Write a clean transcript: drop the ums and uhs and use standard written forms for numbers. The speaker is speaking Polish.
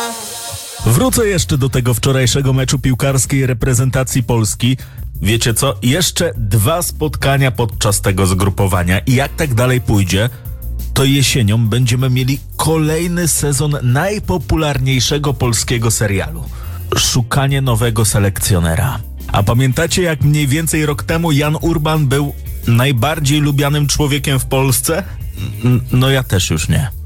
Wrócę jeszcze do tego wczorajszego meczu piłkarskiej reprezentacji Polski. Wiecie co? Jeszcze 2 spotkania podczas tego zgrupowania i jak tak dalej pójdzie, to jesienią będziemy mieli kolejny sezon najpopularniejszego polskiego serialu. Szukanie nowego selekcjonera. A pamiętacie, jak mniej więcej rok temu Jan Urban był najbardziej lubianym człowiekiem w Polsce? No ja też już nie.